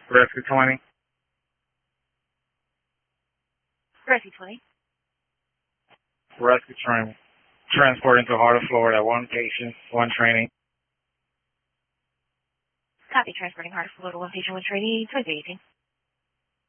Rescue 20. Rescue 20. Rescue training. Transporting to heart of Florida. One patient, one training. Copy. Transporting heart of Florida. One patient, one trainee. 2018.